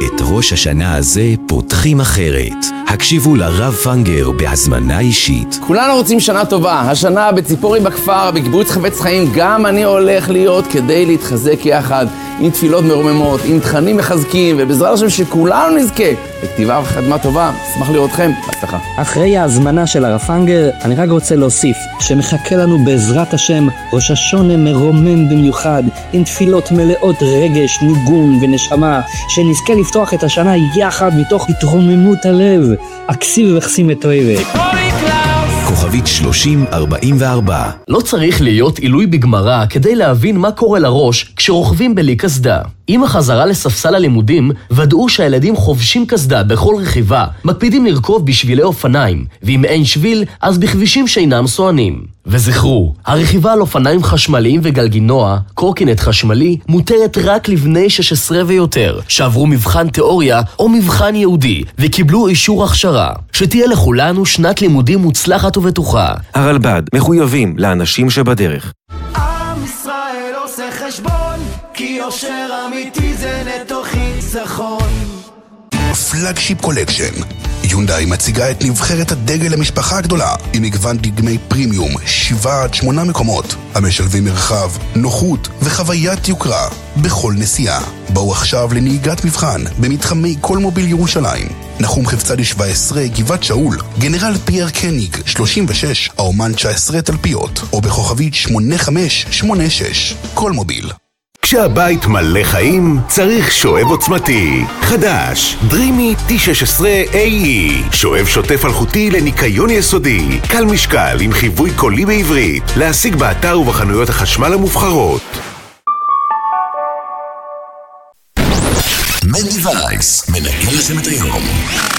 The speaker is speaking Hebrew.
את ראש השנה הזה פותחים אחרת. הקשיבו לרב פנגר בהזמנה אישית. כולנו רוצים שנה טובה. השנה בציפורי בכפר, בקיבוץ חפץ חיים, גם אני הולך להיות כדי להתחזק יחד, עם תפילות מרוממות, עם תכנים מחזקים, ובעזרת השם שכולנו נזכה לכתיבה וחתמה טובה. אשמח לראות אתכם. בהצלחה. אחרי ההזמנה של הרב פנגר, אני רק רוצה להוסיף שמחכה לנו בעזרת השם ראש השונה מרומם במיוחד, עם תפילות מלאות רגש, ניגון ונשמה, שנזכה לפתוח את השנה יחד מתוך התרוממות הלב. אקסיב וחסים את אוהבת. כוכבית 3044. לא צריך להיות עילוי בגמרא כדי להבין מה קורה לראש כשרוכבים בלי קסדה. עם החזרה לספסל הלימודים, ודאו שהילדים חובשים קסדה בכל רכיבה, מקפידים לרכוב בשבילי אופניים, ואם אין שביל, אז בכבישים שאינם סוענים. וזכרו, הרכיבה על אופניים חשמליים וגלגינוע, קורקינט חשמלי, מותרת רק לבני 16 ויותר, שעברו מבחן תיאוריה או מבחן יהודי, וקיבלו אישור הכשרה. שתהיה לכולנו שנת לימודים מוצלחת ובטוחה. הרלב"ד מחויבים לאנשים שבדרך. עם ישראל עושה חשבון, כי יושר אמיתי זה נטו חיסכון. פלאגשיפ קולקשן. יונדאי מציגה את נבחרת הדגל למשפחה הגדולה עם מגוון דגמי פרימיום 7-8 מקומות המשלבים מרחב, נוחות וחוויית יוקרה בכל נסיעה. בואו עכשיו לנהיגת מבחן במתחמי כל מוביל ירושלים, נחום חפצדי 17 גבעת שאול, גנרל פייר קניג 36 האומן 19 תלפיות, או בכוכבית 8586 כל מוביל. כשהבית מלא חיים, צריך שואב עוצמתי. חדש, דרימי T16AE. שואב שוטף אלחוטי לניקיון יסודי. קל משקל עם חיווי קולי בעברית. להשיג באתר ובחנויות החשמל המובחרות. מדיווייס מנהל לכם את היום.